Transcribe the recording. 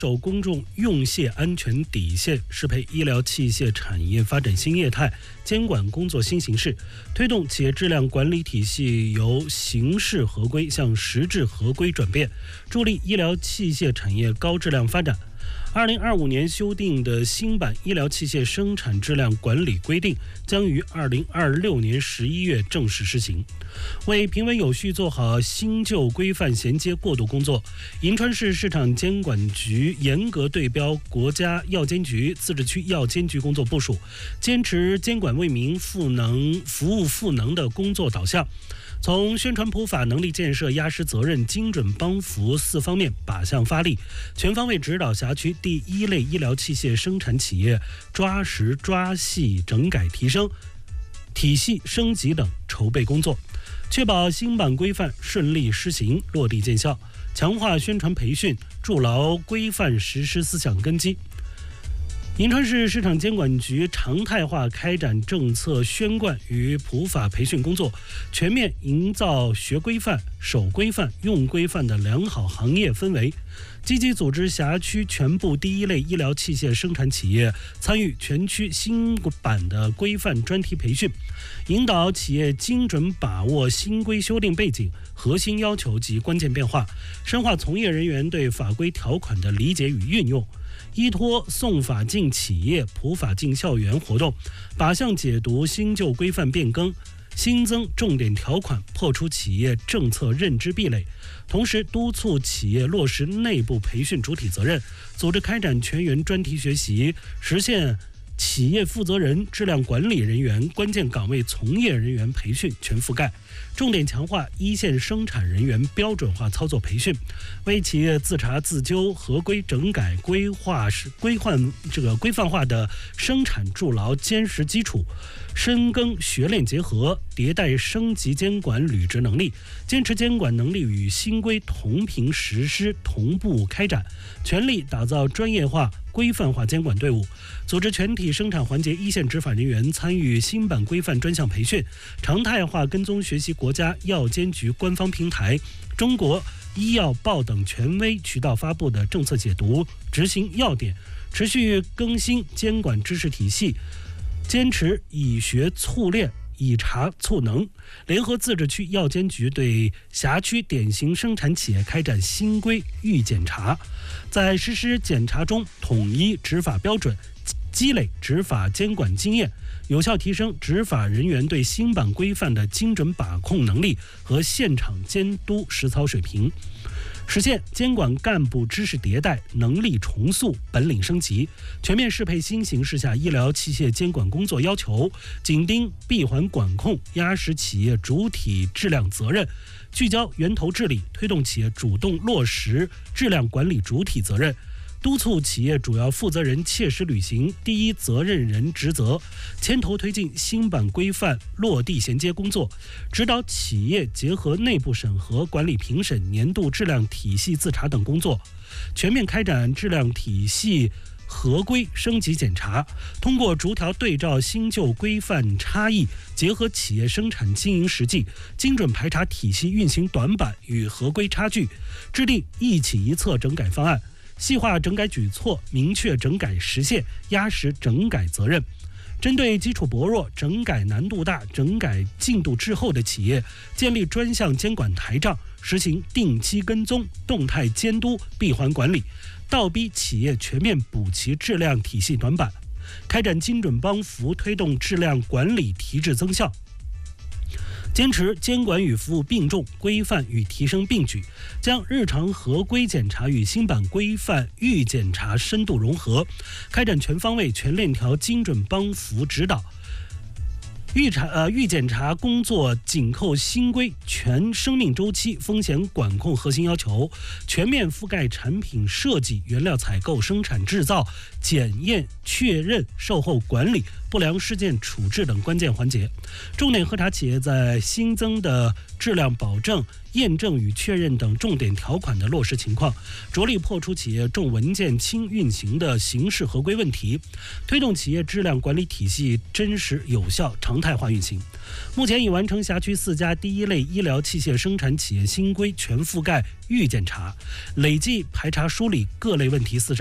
守公众用械安全底线，适配医疗器械产业发展新业态、监管工作新形势，推动企业质量管理体系由形式合规向实质合规转变，助力医疗器械产业高质量发展。2025年修订的新版医疗器械生产质量管理规定将于2026年11月正式施行。为平稳有序做好新旧规范衔接过渡工作，银川市市场监管局严格对标国家药监局、自治区药监局工作部署，坚持监管为民、赋务赋能的工作导向。从宣传普法、能力建设、压实责任、精准帮扶4方面靶向发力，全方位指导辖区第一类医疗器械生产企业抓实抓细整改提升、体系升级等筹备工作，确保新版规范顺利施行、落地见效，强化宣传培训，筑牢规范实施思想根基。银川市市场监管局常态化开展政策宣贯与普法培训工作，全面营造学规范、守规范、用规范的良好行业氛围，积极组织辖区全部第一类医疗器械生产企业参与全区新版的规范专题培训，引导企业精准把握新规修订背景、核心要求及关键变化，深化从业人员对法规条款的理解与运用。依托送法进企业、普法进校园活动，靶向解读新旧规范变更，新增重点条款，破除企业政策认知壁垒，同时督促企业落实内部培训主体责任，组织开展全员专题学习，实现企业负责人、质量管理人员、关键岗位从业人员培训全覆盖，重点强化一线生产人员标准化操作培训，为企业自查自纠、合规整改、规范化的生产筑牢坚实基础，深耕学练结合，迭代升级监管履职能力，坚持监管能力与新规同频实施、同步开展，全力打造专业化、规范化监管队伍，组织全体生产环节一线执法人员参与新版规范专项培训，常态化跟踪学习国家药监局官方平台、中国医药报等权威渠道发布的政策解读、执行要点，持续更新监管知识体系，坚持以学促练、以查促能，联合自治区药监局对辖区典型生产企业开展新规预检查，在实施检查中统一执法标准，积累执法监管经验，有效提升执法人员对新版规范的精准把控能力和现场监督实操水平，实现监管干部知识迭代、能力重塑、本领升级，全面适配新形势下医疗器械监管工作要求，紧盯闭环管控，压实企业主体质量责任，聚焦源头治理，推动企业主动落实质量管理主体责任，督促企业主要负责人切实履行第一责任人职责，牵头推进新版规范落地衔接工作，指导企业结合内部审核、管理评审、年度质量体系自查等工作，全面开展质量体系合规升级检查，通过逐条对照新旧规范差异，结合企业生产经营实际，精准排查体系运行短板与合规差距，制定一起一策整改方案，细化整改举措，明确整改时限，压实整改责任。针对基础薄弱、整改难度大、整改进度滞后的企业，建立专项监管台账，实行定期跟踪、动态监督、闭环管理，倒逼企业全面补齐质量体系短板，开展精准帮扶，推动质量管理提质增效。坚持监管与服务并重，规范与提升并举，将日常合规检查与新版规范预检查深度融合，开展全方位、全链条精准帮扶指导。预检查工作紧扣新规全生命周期风险管控核心要求，全面覆盖产品设计、原料采购、生产制造、检验、确认、售后管理、不良事件处置等关键环节，重点核查企业在新增的质量保证、验证与确认等重点条款的落实情况，着力破除企业重文件轻运行的形式合规问题，推动企业质量管理体系真实有效、长态化运行。目前已完成辖区4家第一类医疗器械生产企业新规全覆盖预检查，累计排查梳理各类问题